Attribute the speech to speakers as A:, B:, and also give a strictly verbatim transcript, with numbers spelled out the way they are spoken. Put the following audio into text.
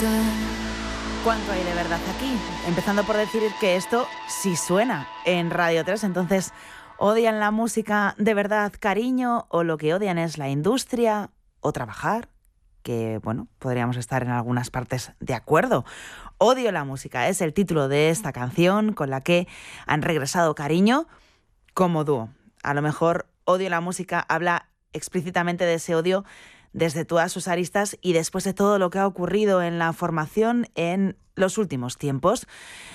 A: ¿Cuánto hay de verdad aquí? Empezando por decir que esto sí suena en Radio tres, entonces, ¿odian la música de verdad, cariño, o lo que odian es la industria o trabajar? Que, bueno, podríamos estar en algunas partes de acuerdo. Odio la música es el título de esta canción con la que han regresado Cariño como dúo. A lo mejor Odio la música habla explícitamente de ese odio desde todas sus aristas y después de todo lo que ha ocurrido en la formación en los últimos tiempos.